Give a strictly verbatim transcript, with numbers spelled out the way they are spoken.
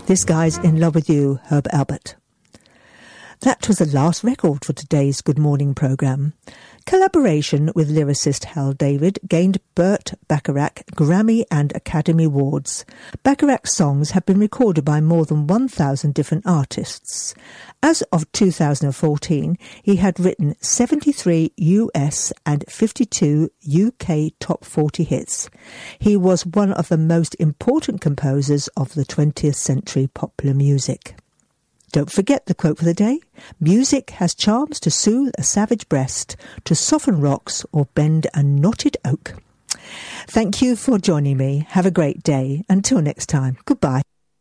This Guy's in Love with You, Herb Albert. That was the last record for today's Good Morning programme. Collaboration with lyricist Hal David gained Burt Bacharach Grammy and Academy Awards. Bacharach's songs have been recorded by more than one thousand different artists. As of two thousand fourteen, he had written seventy-three U S and fifty-two U K top forty hits. He was one of the most important composers of the twentieth century popular music. Don't forget the quote for the day. Music has charms to soothe a savage breast, to soften rocks or bend a knotted oak. Thank you for joining me. Have a great day. Until next time. Goodbye.